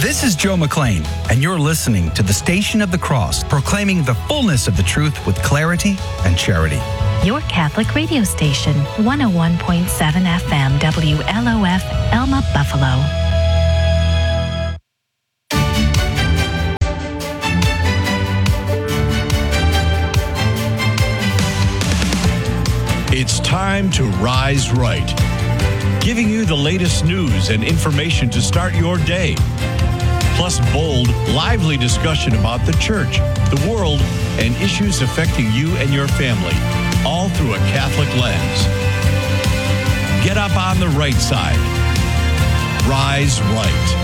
This is Joe McLean, and you're listening to the Station of the Cross, proclaiming the fullness of the truth with clarity and charity. Your Catholic radio station, 101.7 FM, WLOF, Elma, Buffalo. It's time to Rise Right, giving you the latest news and information to start your day. Plus bold, lively discussion about the church, the world, and issues affecting you and your family, all through a Catholic lens. Get up on the right side. Rise Right.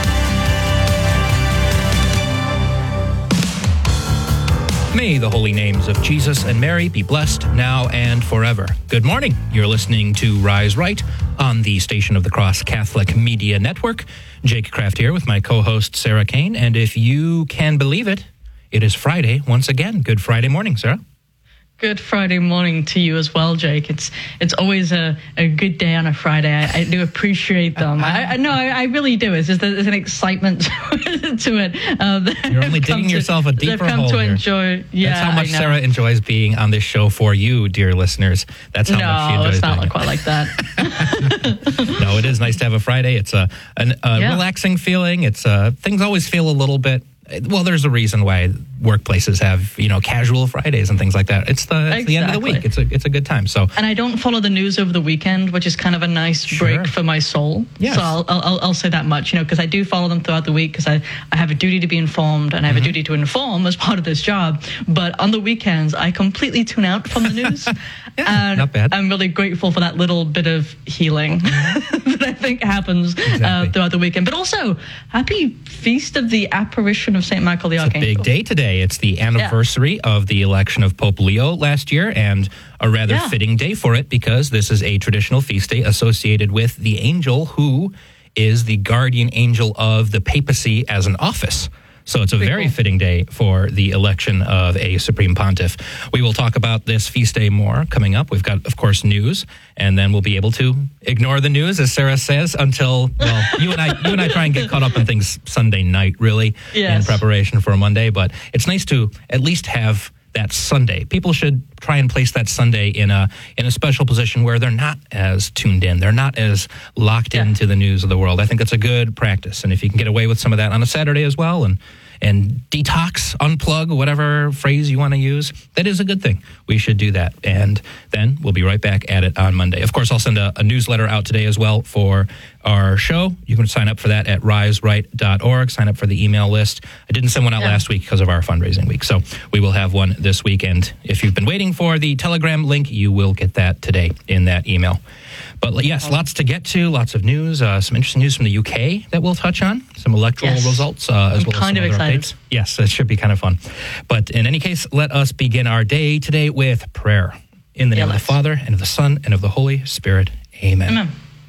May the holy names of Jesus and Mary be blessed now and forever. Good morning. You're listening to Rise Right on the Station of the Cross Catholic Media Network. Jake Kraft here with my co-host Sarah Kane. And if you can believe it, it is Friday once again. Good Friday morning, Sarah. Good Friday morning to you as well, Jake. It's always a good day on a Friday. I do appreciate them. I really do. It's just there's an excitement to it. You're only digging yourself a deeper hole here. Enjoy. Yeah, that's how much Sarah enjoys being on this show for you, dear listeners. That's how much she enjoys. No, it's not quite like that. No, it is nice to have a Friday. It's a relaxing feeling. It's things always feel a little bit. Well, there's a reason why workplaces have, casual Fridays and things like that. It's the end of the week. It's a good time. So, and I don't follow the news over the weekend, which is kind of a nice break for my soul. Yes. So I'll say that much, because I do follow them throughout the week because I have a duty to be informed and I have a duty to inform as part of this job. But on the weekends, I completely tune out from the news. And not bad. I'm really grateful for that little bit of healing that I think happens throughout the weekend. But also, happy Feast of the Apparition of St. Michael the Archangel. It's a big day today. It's the anniversary of the election of Pope Leo last year, and a rather fitting day for it because this is a traditional feast day associated with the angel who is the guardian angel of the papacy as an office. So it's a very fitting day for the election of a Supreme Pontiff. We will talk about this feast day more coming up. We've got, of course, news, and then we'll be able to ignore the news, as Sarah says, until, you and I try and get caught up on things Sunday night, really, in preparation for a Monday. But it's nice to at least have that Sunday. People should try and place that Sunday in a special position where they're not as tuned in. They're not as locked into the news of the world. I think that's a good practice. And if you can get away with some of that on a Saturday as well and detox, unplug, whatever phrase you want to use, that is a good thing. We should do that. And then we'll be right back at it on Monday. Of course, I'll send a newsletter out today as well for our show. You can sign up for that at riseright.org. Sign up for the email list. I didn't send one out last week because of our fundraising week. So we will have one this weekend. If you've been waiting for the Telegram link, you will get that today in that email. But yes, lots to get to, lots of news, some interesting news from the UK that we'll touch on, some electoral results, as well as some other updates. Yes, it should be kind of fun. But in any case, let us begin our day today with prayer. In the name of the Father, and of the Son, and of the Holy Spirit. Amen.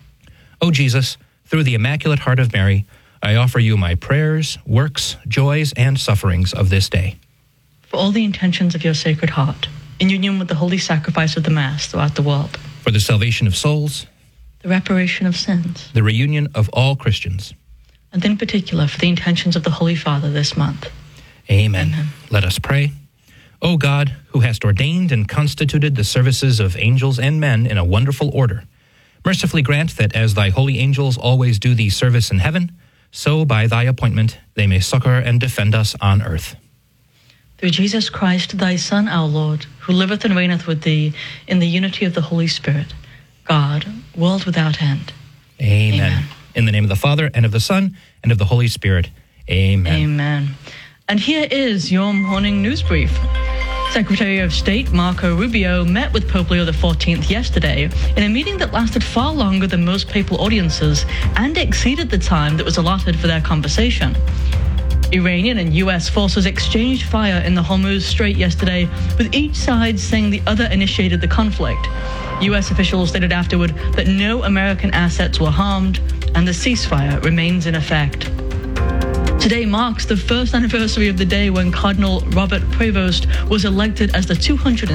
O Jesus, through the Immaculate Heart of Mary, I offer you my prayers, works, joys, and sufferings of this day. For all the intentions of your Sacred Heart, in union with the holy sacrifice of the Mass throughout the world. For the salvation of souls, the reparation of sins, the reunion of all Christians, and in particular for the intentions of the Holy Father this month. Amen. Let us pray. O God, who hast ordained and constituted the services of angels and men in a wonderful order, mercifully grant that as thy holy angels always do thee service in heaven, so by thy appointment they may succor and defend us on earth. Through Jesus Christ, thy Son, our Lord, who liveth and reigneth with thee in the unity of the Holy Spirit, God, world without end. Amen. In the name of the Father, and of the Son, and of the Holy Spirit. Amen. Amen. And here is your morning news brief. Secretary of State Marco Rubio met with Pope Leo XIV yesterday in a meeting that lasted far longer than most papal audiences and exceeded the time that was allotted for their conversation. Iranian and U.S. forces exchanged fire in the Hormuz Strait yesterday, with each side saying the other initiated the conflict. U.S. officials stated afterward that no American assets were harmed and the ceasefire remains in effect. Today marks the first anniversary of the day when Cardinal Robert Prevost was elected as the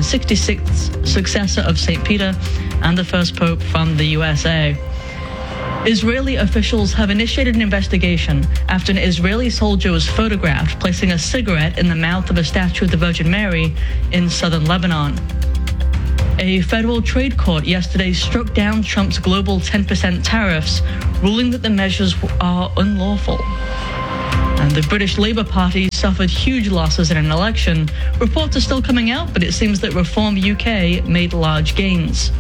266th successor of St. Peter and the first pope from the USA. Israeli officials have initiated an investigation after an Israeli soldier was photographed placing a cigarette in the mouth of a statue of the Virgin Mary in southern Lebanon. A federal trade court yesterday struck down Trump's global 10% tariffs, ruling that the measures are unlawful. And the British Labour Party suffered huge losses in an election. Reports are still coming out, but it seems that Reform UK made large gains.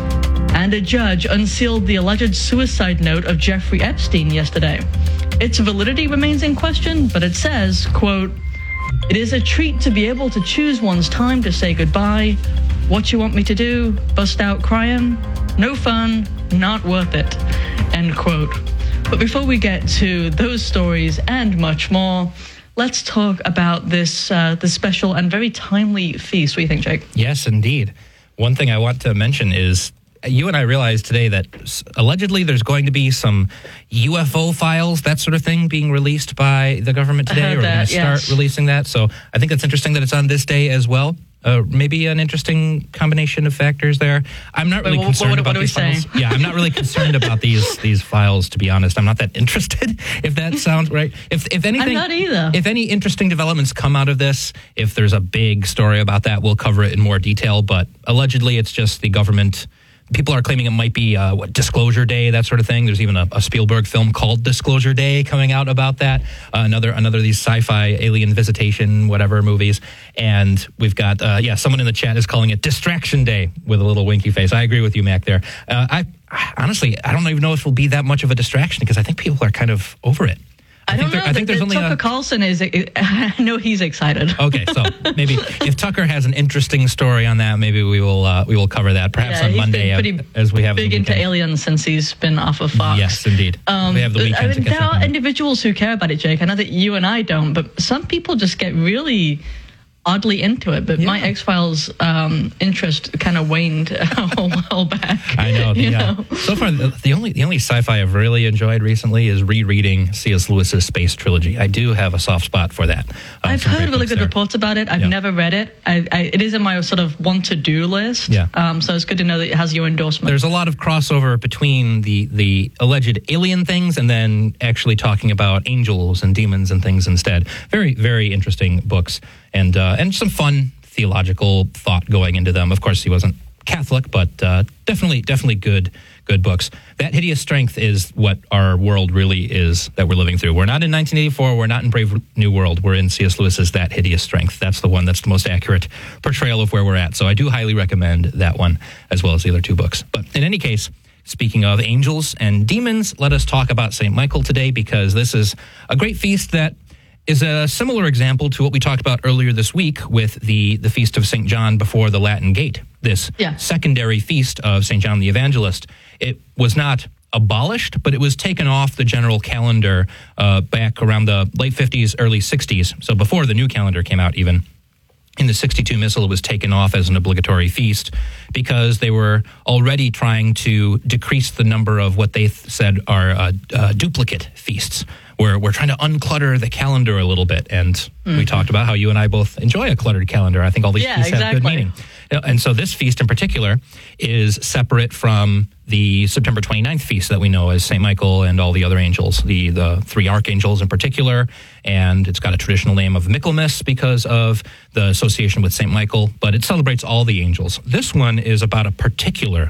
And a judge unsealed the alleged suicide note of Jeffrey Epstein yesterday. Its validity remains in question, but it says, quote, "It is a treat to be able to choose one's time to say goodbye. What you want me to do? Bust out crying? No fun, not worth it," end quote. But before we get to those stories and much more, let's talk about this special and very timely feast. What do you think, Jake? Yes, indeed. One thing I want to mention is you and I realized today that allegedly there's going to be some UFO files, that sort of thing, being released by the government today. We're going to start releasing that. So I think it's interesting that it's on this day as well. Maybe an interesting combination of factors there. I'm not really concerned about these files. Yeah, I'm not really concerned about these files, to be honest. I'm not that interested, if that sounds right. If anything, I'm not either. If any interesting developments come out of this, if there's a big story about that, we'll cover it in more detail. But allegedly, it's just the government. People are claiming it might be Disclosure Day, that sort of thing. There's even a Spielberg film called Disclosure Day coming out about that. Another of these sci-fi alien visitation, whatever movies. And we've got, someone in the chat is calling it Distraction Day with a little winky face. I agree with you, Mac, there. Honestly, I don't even know if it'll be that much of a distraction because I think people are kind of over it. I don't know. I think there's only Tucker Carlson is. I know he's excited. Okay, so maybe if Tucker has an interesting story on that, maybe we will cover that perhaps on Monday as we have big into aliens since he's been off of Fox. Yes, indeed. We have the weekend to catch there are individuals who care about it, Jake. I know that you and I don't, but some people just get really oddly into it, but my X-Files interest kind of waned a while back. I know. So far, the only sci-fi I've really enjoyed recently is rereading C.S. Lewis's Space Trilogy. I do have a soft spot for that. I've heard really good reports about it. I've never read it. It is in my sort of want-to-do list. Yeah. So it's good to know that it has your endorsement. There's a lot of crossover between the alleged alien things and then actually talking about angels and demons and things instead. Very, very interesting books. And some fun theological thought going into them. Of course, he wasn't Catholic, but definitely good books. That Hideous Strength is what our world really is that we're living through. We're not in 1984. We're not in Brave New World. We're in C.S. Lewis's That Hideous Strength. That's the one that's the most accurate portrayal of where we're at. So I do highly recommend that one as well as the other two books. But in any case, speaking of angels and demons, let us talk about St. Michael today because this is a great feast that is a similar example to what we talked about earlier this week with the Feast of St. John before the Latin Gate, this secondary feast of St. John the Evangelist. It was not abolished, but it was taken off the general calendar back around the late 50s, early 60s, so before the new calendar came out even. In the 62 Missal, it was taken off as an obligatory feast because they were already trying to decrease the number of what they said are duplicate feasts. We're trying to unclutter the calendar a little bit, and we talked about how you and I both enjoy a cluttered calendar. I think all these feasts have good meaning. And so this feast in particular is separate from the September 29th feast that we know as St. Michael and all the other angels, the three archangels in particular, and it's got a traditional name of Michaelmas because of the association with St. Michael, but it celebrates all the angels. This one is about a particular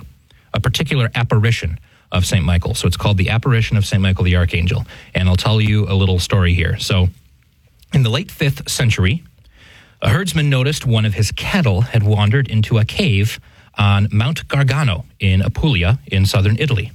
apparition of St. Michael. So it's called the Apparition of St. Michael the Archangel. And I'll tell you a little story here. So in the late 5th century, a herdsman noticed one of his cattle had wandered into a cave on Mount Gargano in Apulia in southern Italy.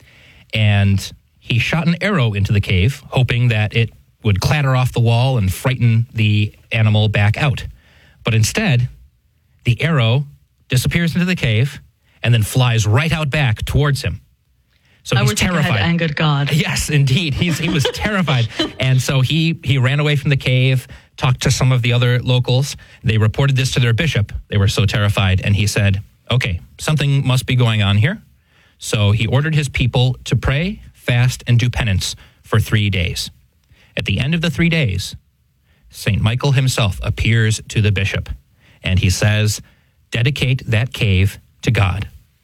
And he shot an arrow into the cave, hoping that it would clatter off the wall and frighten the animal back out. But instead, the arrow disappears into the cave and then flies right out back towards him. So he's terrified. I had angered God. Yes, indeed. He was terrified. And so he ran away from the cave, talked to some of the other locals. They reported this to their bishop. They were so terrified. And he said, okay, something must be going on here. So he ordered his people to pray, fast, and do penance for 3 days. At the end of the 3 days, St. Michael himself appears to the bishop. And he says, dedicate that cave to God.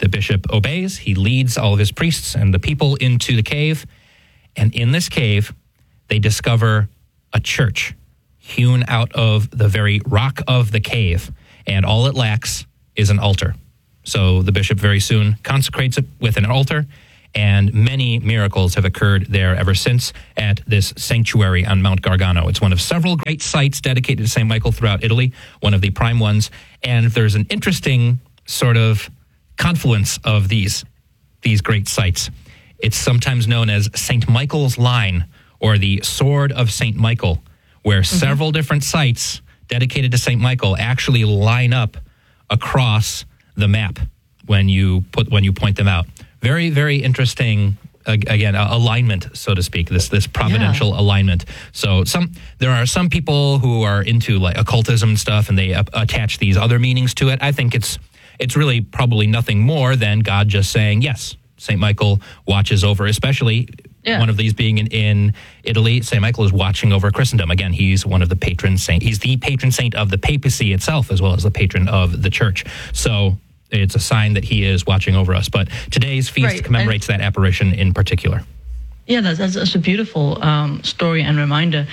The bishop obeys. He leads all of his priests and the people into the cave. And in this cave, they discover a church hewn out of the very rock of the cave. And all it lacks is an altar. So the bishop very soon consecrates it with an altar, and many miracles have occurred there ever since at this sanctuary on Mount Gargano. It's one of several great sites dedicated to St. Michael throughout Italy, one of the prime ones. And there's an interesting sort of confluence of these great sites. It's sometimes known as St. Michael's Line, or the Sword of St. Michael, where several different sites dedicated to St. Michael actually line up across the map when you point them out. Very, very interesting, again, alignment, so to speak, this providential alignment. So there are some people who are into like occultism and stuff, and they attach these other meanings to it. I think it's really probably nothing more than God just saying, yes, St. Michael watches over, especially one of these being in Italy. St. Michael is watching over Christendom. Again, he's one of the patron saints. He's the patron saint of the papacy itself, as well as the patron of the church. So it's a sign that he is watching over us. But today's feast commemorates that apparition in particular. Yeah, that's a beautiful story and reminder.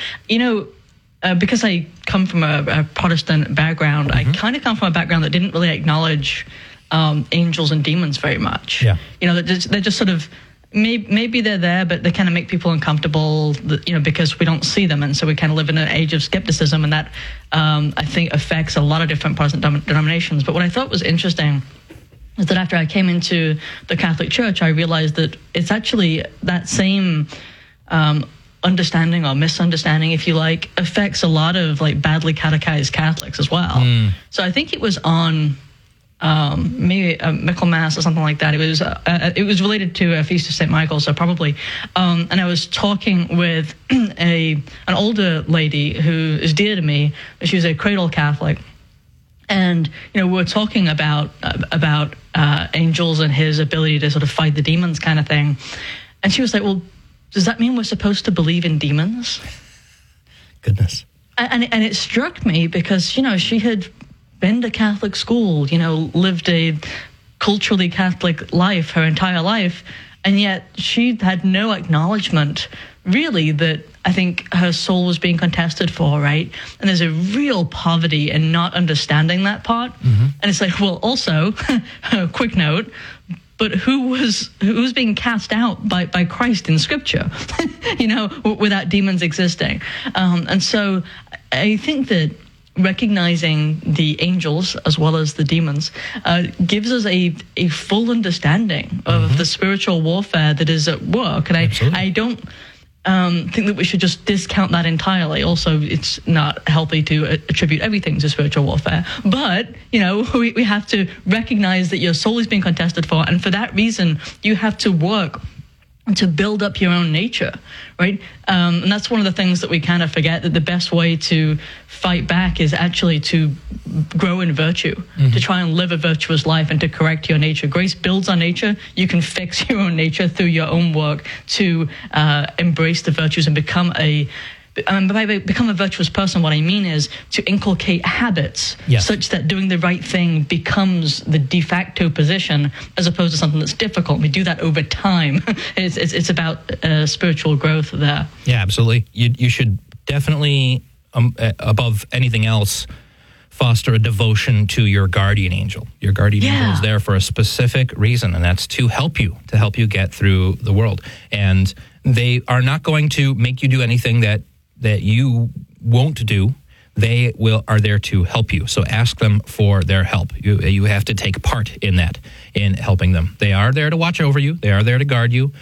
Because I come from a Protestant background, I kind of come from a background that didn't really acknowledge angels and demons very much. Yeah. They're just sort of, maybe they're there, but they kind of make people uncomfortable, because we don't see them. And so we kind of live in an age of skepticism, and that, I think, affects a lot of different Protestant denominations. But what I thought was interesting is that after I came into the Catholic Church, I realized that it's actually that same understanding or misunderstanding, if you like, affects a lot of like badly catechized Catholics as well. So I think it was on maybe a Michaelmas or something like that. It was related to a feast of St. Michael, so probably. And I was talking with an older lady who is dear to me. She was a cradle Catholic. And, we were talking about angels and his ability to sort of fight the demons kind of thing. And she was like, well, does that mean we're supposed to believe in demons? Goodness. And it struck me because, she had been to Catholic school, lived a culturally Catholic life her entire life, and yet she had no acknowledgement, really, that I think her soul was being contested for, right? And there's a real poverty in not understanding that part. And it's like, well, also, quick note, but who's being cast out by Christ in Scripture, without demons existing. And so I think that recognizing the angels as well as the demons gives us a full understanding of the spiritual warfare that is at work. And I don't think that we should just discount that entirely. Also, it's not healthy to attribute everything to spiritual warfare. But, we have to recognize that your soul is being contested for, and for that reason, you have to work to build up your own nature, right? And that's one of the things that we kind of forget, that the best way to fight back is actually to grow in virtue, to try and live a virtuous life and to correct your nature. Grace builds our nature. You can fix your own nature through your own work to embrace the virtues and become a virtuous person. What I mean is to inculcate habits such that doing the right thing becomes the de facto position, as opposed to something that's difficult. We do that over time. It's about spiritual growth there. Yeah, absolutely. You should definitely, above anything else, foster a devotion to your guardian angel. Your guardian angel is there for a specific reason, and that's to help you get through the world. And they are not going to make you do anything that you won't do. They are there to help you. So ask them for their help. You have to take part in that, in helping them. They are there to watch over you. They are there to guard you.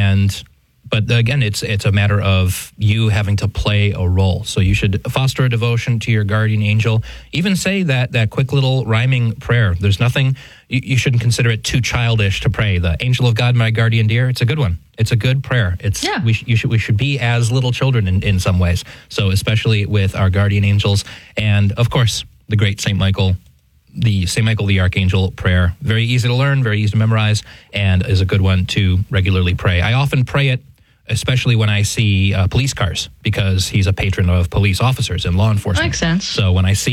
But again, it's a matter of you having to play a role. So you should foster a devotion to your guardian angel. Even say that quick little rhyming prayer. There's nothing, you shouldn't consider it too childish to pray. The angel of God, my guardian dear, it's a good one. It's a good prayer. We should be as little children in some ways. So especially with our guardian angels. And of course, the great St. Michael, the Archangel prayer. Very easy to learn, very easy to memorize, and is a good one to regularly pray. I often pray it, especially when I see police cars, because he's a patron of police officers and law enforcement. Makes sense. So when I see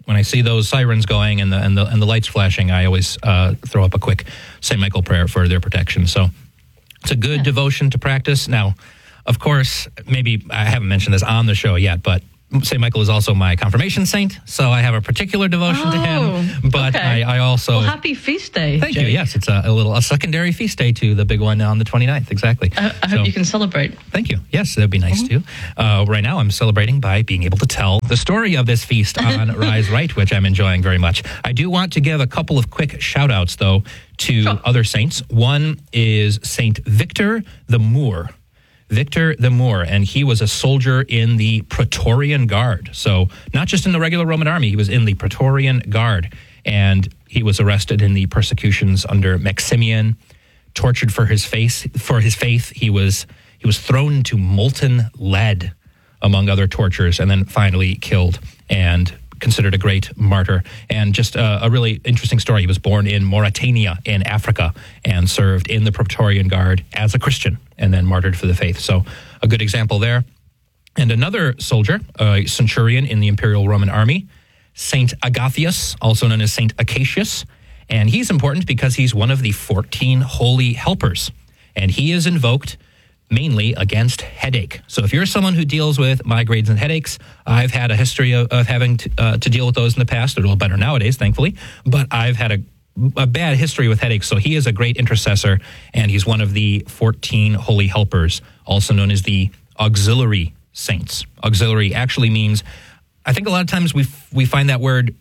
when I see those sirens going and the lights flashing, I always throw up a quick St. Michael prayer for their protection. So it's a good devotion to practice. Now, of course, maybe I haven't mentioned this on the show yet, but St. Michael is also my confirmation saint, so I have a particular devotion to him. But I also... Well, happy feast day, Thank Jake. you. Yes, it's a secondary feast day to the big one on the 29th. Exactly. I hope you can celebrate. Thank you. Yes, that'd be nice too. Right now, I'm celebrating by being able to tell the story of this feast on Rise Right, which I'm enjoying very much. I do want to give a couple of quick shout-outs, though, to other saints. One is Saint Victor the Moor. Victor the Moor, and he was a soldier in the Praetorian Guard. So not just in the regular Roman army, he was in the Praetorian Guard, and he was arrested in the persecutions under Maximian, tortured for his faith. He was thrown into molten lead, among other tortures, and then finally killed and considered a great martyr. And just a really interesting story. He was born in Mauritania in Africa and served in the Praetorian Guard as a Christian and then martyred for the faith. So a good example there. And another soldier, a centurion in the Imperial Roman Army, Saint Agathias, also known as Saint Acacius. And he's important because he's one of the 14 holy helpers. And he is invoked mainly against headache. So if you're someone who deals with migraines and headaches, I've had a history of having to deal with those in the past. They're a little better nowadays, thankfully. But I've had a bad history with headaches. So he is a great intercessor, and he's one of the 14 holy helpers, also known as the auxiliary saints. Auxiliary actually means, I think a lot of times we find that word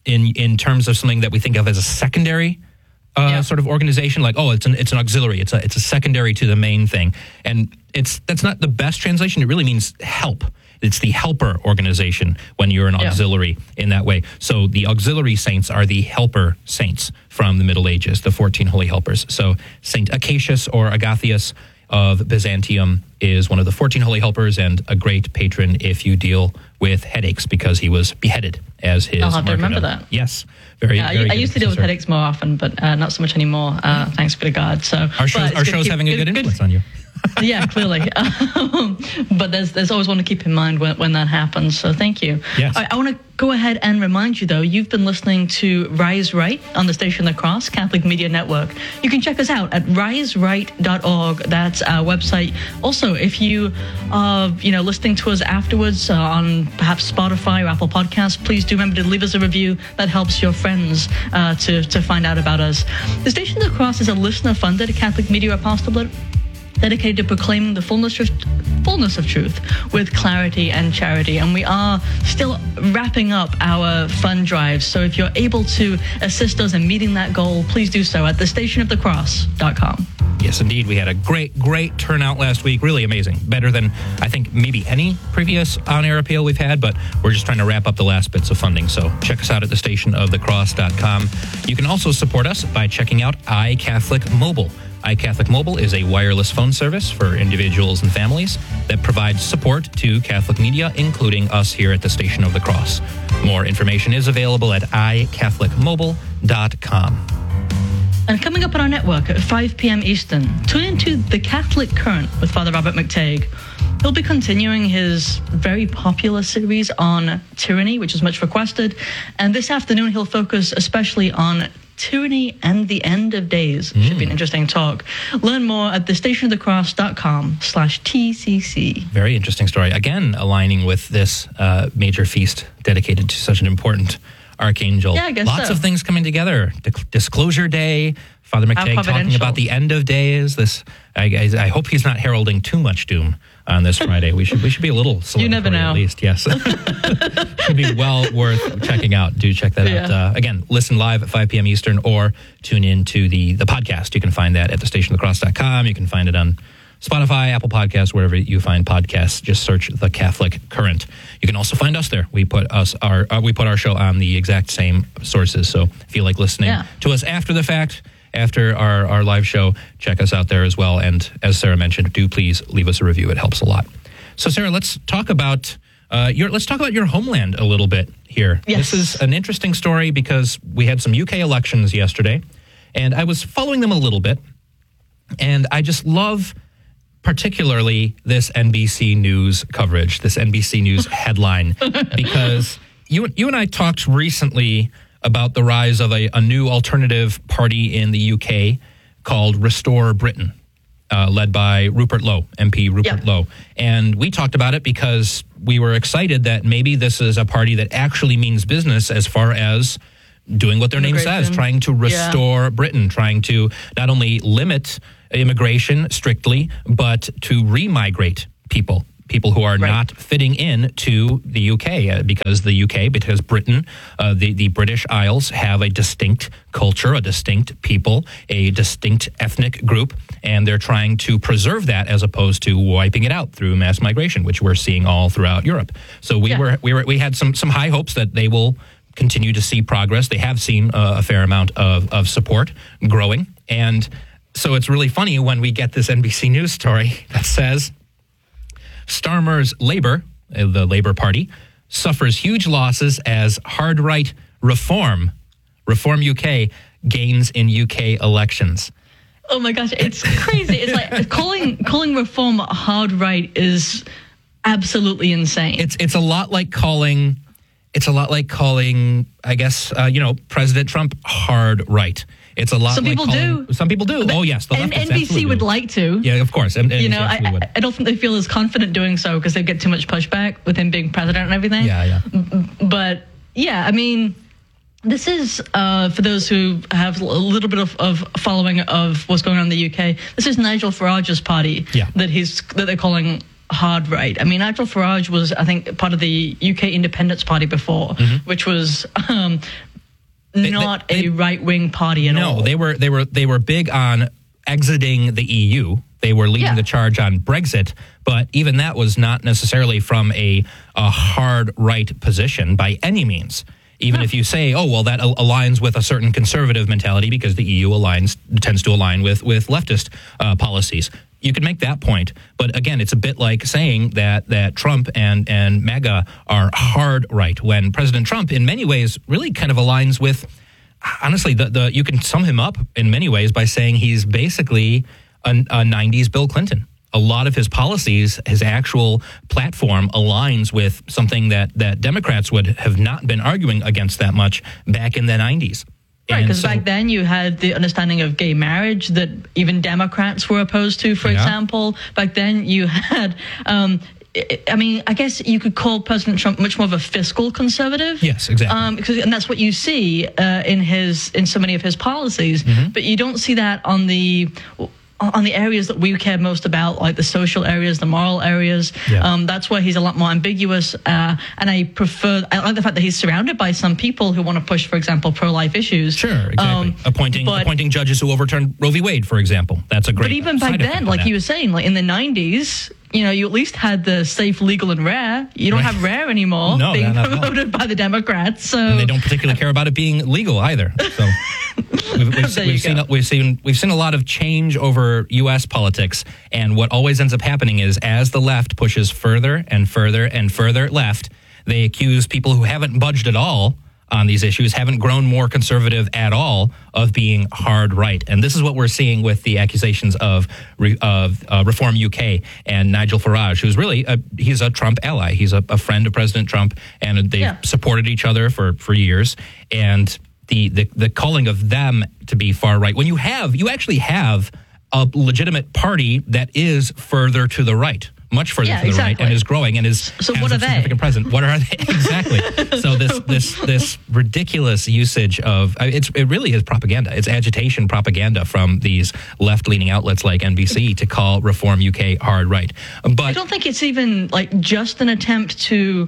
in terms of something that we think of as a secondary sort of organization, like, it's an auxiliary. It's a secondary to the main thing. And that's not the best translation. It really means help. It's the helper organization when you're an auxiliary in that way. So the auxiliary saints are the helper saints from the Middle Ages, the 14 holy helpers. So Saint Acacius or Agathias of Byzantium is one of the 14 holy helpers and a great patron if you deal with headaches, because he was beheaded as his I'll have to remember martyrdom. that. Yes. Very I good used to deal with headaches more often, but not so much anymore. Thanks be to God. So our show's having a good influence on you. Yeah, clearly. But there's always one to keep in mind when that happens. So thank you. Yes. I want to go ahead and remind you, though, you've been listening to Rise Right on the station The Cross Catholic Media Network. You can check us out at riseright.org. That's our website. Also, if you are listening to us afterwards on perhaps Spotify or Apple Podcasts, please do remember to leave us a review. That helps your friends to find out about us. The station The Cross is a listener-funded Catholic media apostolate dedicated to proclaiming the fullness of truth with clarity and charity. And we are still wrapping up our fund drive. So if you're able to assist us in meeting that goal, please do so at thestationofthecross.com. Yes, indeed. We had a great turnout last week. Really amazing. Better than, I think, maybe any previous on-air appeal we've had, but we're just trying to wrap up the last bits of funding. So check us out at thestationofthecross.com. You can also support us by checking out iCatholic Mobile. iCatholic Mobile is a wireless phone service for individuals and families that provides support to Catholic media, including us here at the Station of the Cross. More information is available at iCatholicMobile.com. And coming up on our network at 5 p.m. Eastern, tune into The Catholic Current with Father Robert McTague. He'll be continuing his very popular series on tyranny, which is much requested. And this afternoon, he'll focus especially on tyranny and the end of days. Should be an interesting talk. Learn more at thestationofthecross.com/TCC. Very interesting story. Again, aligning with this major feast dedicated to such an important archangel. Yeah, I guess Lots so. of things coming together. Disclosure Day, Father McTague talking about the end of days. This, I hope he's not heralding too much doom on this Friday. We should be a little celebratory, You never know. at least. Yes. Should be well worth checking out. Do check that out. Again, listen live at 5 p.m. Eastern or tune in to the podcast. You can find that at thestationofthecross.com. You can find it on Spotify, Apple Podcasts, wherever you find podcasts. Just search The Catholic Current. You can also find us there. We put our show on the exact same sources. So if you like listening to us after the fact, after our live show, check us out there as well. And as Sarah mentioned, do please leave us a review. It helps a lot. So Sarah, let's talk about your homeland a little bit here. Yes. This is an interesting story because we had some UK elections yesterday, and I was following them a little bit, and I just love particularly this NBC News coverage, this NBC News headline, because you and I talked recently about the rise of a new alternative party in the UK called Restore Britain, led by Rupert Lowe, MP Rupert Lowe. And we talked about it because we were excited that maybe this is a party that actually means business as far as doing what their name says, trying to restore Britain, trying to not only limit immigration strictly, but to remigrate people who are not fitting in to the UK, because Britain, the British Isles have a distinct culture, a distinct people, a distinct ethnic group, and they're trying to preserve that as opposed to wiping it out through mass migration, which we're seeing all throughout Europe. So we had some high hopes that they will continue to see progress. They have seen a fair amount of support growing, and so it's really funny when we get this NBC News story that says Starmer's Labour, the Labour Party, suffers huge losses as hard-right Reform UK, gains in UK elections. Oh my gosh, it's crazy. It's like calling Reform hard-right is absolutely insane. It's a lot like calling, I guess, President Trump hard-right. It's a lot. Some people do. Some people do. Oh yes, the leftists NBC would like to. Yeah, of course. And I don't think they feel as confident doing so because they get too much pushback with him being president and everything. Yeah. But yeah, I mean, this is for those who have a little bit of following of what's going on in the UK. This is Nigel Farage's party that they're calling hard right. I mean, Nigel Farage was, I think, part of the UK Independence Party before, which was. Not a right-wing party at all. No, they were big on exiting the EU. They were leading the charge on Brexit, but even that was not necessarily from a hard right position by any means. Even if you say, oh, well, that aligns with a certain conservative mentality because the EU tends to align with leftist policies. You could make that point, but again, it's a bit like saying that Trump and MAGA are hard right, when President Trump, in many ways, really kind of aligns with, honestly, you can sum him up in many ways by saying he's basically a 90s Bill Clinton. A lot of his policies, his actual platform, aligns with something that Democrats would have not been arguing against that much back in the 90s. Right, because back then you had the understanding of gay marriage that even Democrats were opposed to, for example. Back then you had, I guess you could call President Trump much more of a fiscal conservative. Yes, exactly. And that's what you see in so many of his policies. But you don't see that on the areas that we care most about, like the social areas, the moral areas. That's where he's a lot more ambiguous. And I like the fact that he's surrounded by some people who want to push, for example, pro-life issues. Sure, exactly. Appointing judges who overturned Roe v. Wade, for example. That's a great. But even back then, like you were saying, like in the 90s, you at least had the safe, legal, and rare. You don't have rare anymore being promoted by the Democrats. So and they don't particularly care about it being legal either. So we've seen a lot of change over U.S. politics, and what always ends up happening is as the left pushes further and further and further left, they accuse people who haven't budged at all on these issues, haven't grown more conservative at all, of being hard right. And this is what we're seeing with the accusations of Reform UK and Nigel Farage, who's really he's a Trump ally. He's a friend of President Trump, and they've supported each other for years. And the calling of them to be far right, when you actually have a legitimate party that is further to the right. Much further to the right, and is growing, and has a significant presence. What are they? Exactly. So this ridiculous usage of it really is propaganda. It's agitation propaganda from these left-leaning outlets like NBC to call Reform UK hard right. But I don't think it's even like just an attempt to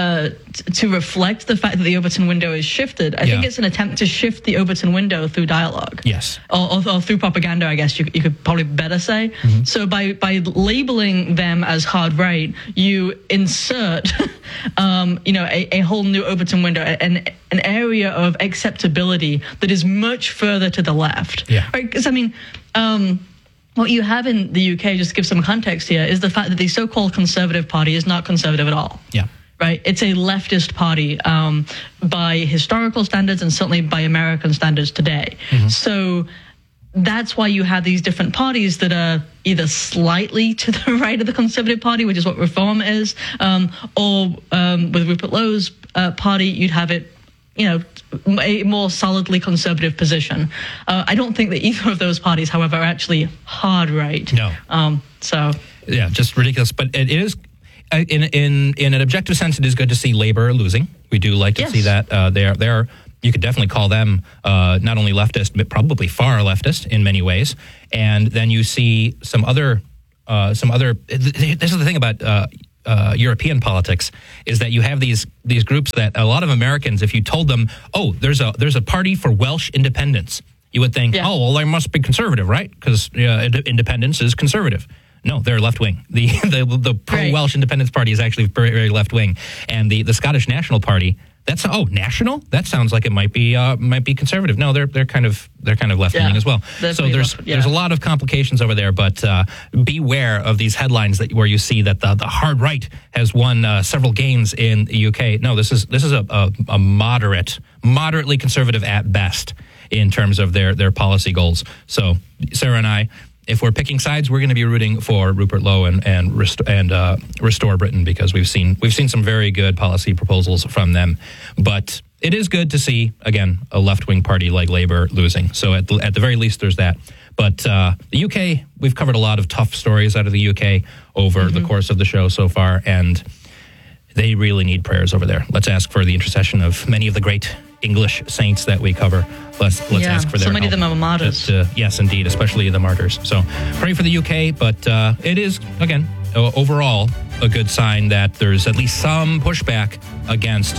reflect the fact that the Overton window is shifted. I think it's an attempt to shift the Overton window through dialogue. Yes. Or through propaganda, I guess you could probably better say. So by labeling them as hard right, you insert, a whole new Overton window, an area of acceptability that is much further to the left. Yeah. Right? Because, what you have in the UK, just to give some context here, is the fact that the so-called Conservative Party is not conservative at all. Yeah. Right, it's a leftist party by historical standards and certainly by American standards today. So that's why you have these different parties that are either slightly to the right of the Conservative Party, which is what Reform is, or with Rupert Lowe's party, you'd have it, a more solidly conservative position. I don't think that either of those parties, however, are actually hard right. No. Yeah, just ridiculous. But it is, in an objective sense, it is good to see Labour losing. We do like to see that. They're you could definitely call them not only leftist, but probably far leftist in many ways. And then you see some other. This is the thing about European politics, is that you have these groups that a lot of Americans, if you told them, oh, there's a party for Welsh independence, you would think, oh, well, they must be conservative, right? Because independence is conservative. No, they're left wing. The pro-Welsh Independence Party is actually very, very left wing, and the Scottish National Party. That's national. That sounds like it might be conservative. No, they're kind of left wing as well. So there's a lot of complications over there. But beware of these headlines where you see that the hard right has won several gains in the UK. No, this is a moderately conservative at best in terms of their policy goals. So Sarah and I, if we're picking sides, we're going to be rooting for Rupert Lowe and Restore Britain, because we've seen some very good policy proposals from them. But it is good to see, again, a left-wing party like Labour losing. So at the very least, there's that. But the UK, we've covered a lot of tough stories out of the UK over the course of the show so far, and they really need prayers over there. Let's ask for the intercession of many of the great English saints that we cover. Let's ask for their help. So many of them are martyrs. Yes, indeed, especially the martyrs. So pray for the UK, but it is, again, overall a good sign that there's at least some pushback against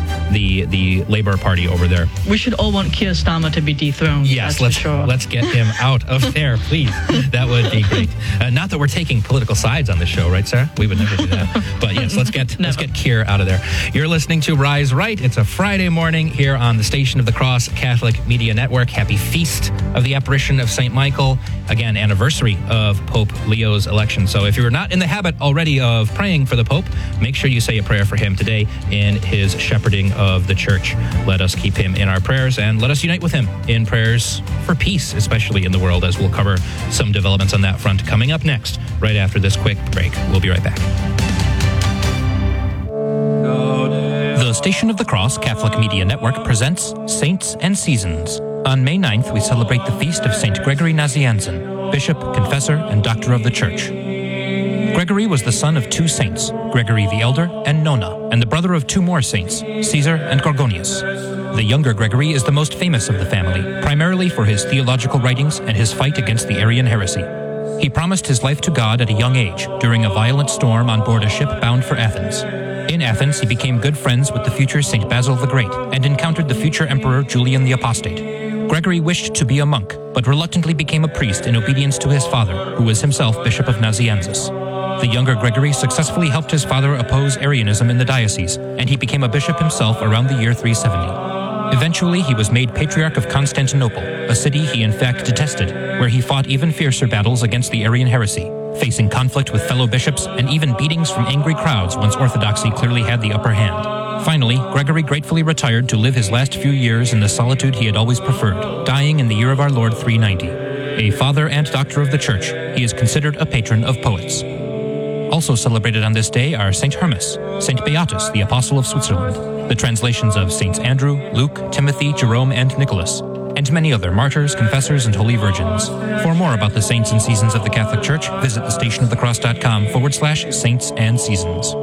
the Labour Party over there. We should all want Keir Starmer to be dethroned. Yes, let's get him out of there, please. That would be great. Not that we're taking political sides on this show, right, Sarah? We would never do that. But yes, let's get Keir out of there. You're listening to Rise Right. It's a Friday morning here on the Station of the Cross Catholic Media Network. Happy Feast of the Apparition of St. Michael. Again, anniversary of Pope Leo's election. So if you're not in the habit already of praying for the Pope, make sure you say a prayer for him today in his shepherding of the church. Let us keep him in our prayers, and let us unite with him in prayers for peace, especially in the world, as we'll cover some developments on that front coming up next, right after this quick break. We'll be right back. The Station of the Cross Catholic Media Network presents Saints and Seasons. On May 9th, we celebrate the feast of St. Gregory Nazianzen, Bishop, Confessor, and Doctor of the Church. Gregory was the son of two saints, Gregory the Elder and Nona, and the brother of two more saints, Caesar and Gorgonius. The younger Gregory is the most famous of the family, primarily for his theological writings and his fight against the Arian heresy. He promised his life to God at a young age during a violent storm on board a ship bound for Athens. In Athens, he became good friends with the future St. Basil the Great and encountered the future Emperor Julian the Apostate. Gregory wished to be a monk, but reluctantly became a priest in obedience to his father, who was himself Bishop of Nazianzus. The younger Gregory successfully helped his father oppose Arianism in the diocese, and he became a bishop himself around the year 370. Eventually, he was made Patriarch of Constantinople, a city he in fact detested, where he fought even fiercer battles against the Arian heresy, facing conflict with fellow bishops and even beatings from angry crowds once orthodoxy clearly had the upper hand. Finally, Gregory gratefully retired to live his last few years in the solitude he had always preferred, dying in the year of our Lord 390. A father and doctor of the Church, he is considered a patron of poets. Also celebrated on this day are Saint Hermas, Saint Beatus, the Apostle of Switzerland, the translations of Saints Andrew, Luke, Timothy, Jerome, and Nicholas, and many other martyrs, confessors, and holy virgins. For more about the saints and seasons of the Catholic Church, visit thestationofthecross.com/saints and seasons.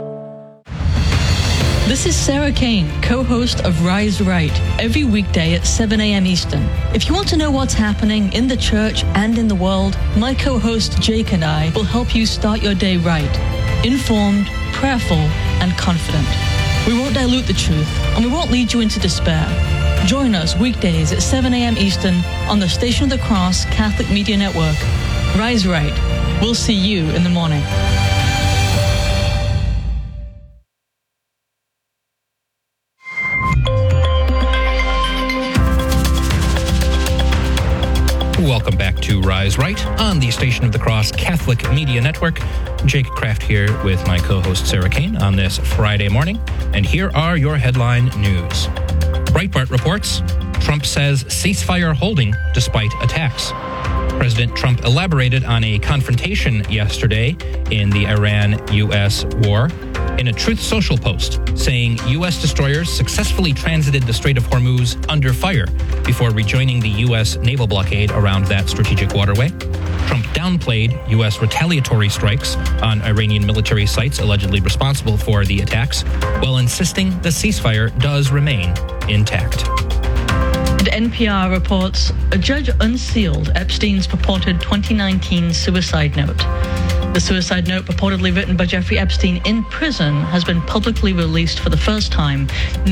This is Sarah Kane, co-host of Rise Right, every weekday at 7 a.m. Eastern. If you want to know what's happening in the church and in the world, my co-host Jake and I will help you start your day right, informed, prayerful, and confident. We won't dilute the truth, and we won't lead you into despair. Join us weekdays at 7 a.m. Eastern on the Station of the Cross Catholic Media Network. Rise Right. We'll see you in the morning. Welcome back to Rise Right on the Station of the Cross Catholic Media Network. Jake Kraft here with my co-host Sarah Kane on this Friday morning. And here are your headline news. Breitbart reports, Trump says ceasefire holding despite attacks. President Trump elaborated on a confrontation yesterday in the Iran-U.S. war in a Truth Social post, saying U.S. destroyers successfully transited the Strait of Hormuz under fire before rejoining the U.S. naval blockade around that strategic waterway. Trump downplayed U.S. retaliatory strikes on Iranian military sites allegedly responsible for the attacks, while insisting the ceasefire does remain intact. And NPR reports a judge unsealed Epstein's purported 2019 suicide note. The suicide note, purportedly written by Jeffrey Epstein in prison, has been publicly released for the first time.